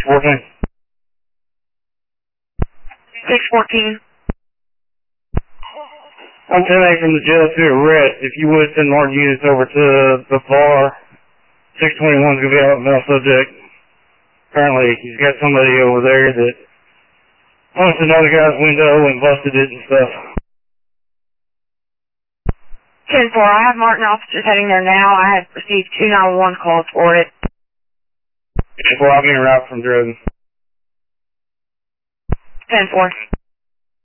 14. 614. I'm 10 from the jail to arrest. If you would send more units over to the bar, 621 is going to be out of male subject. Apparently, he's got somebody over there that punched another guy's window and busted it and stuff. 10-4, I have Martin officers heading there now. I have received 2 911 calls for it. 10-4, I'll be en route from Dresden. 10-4.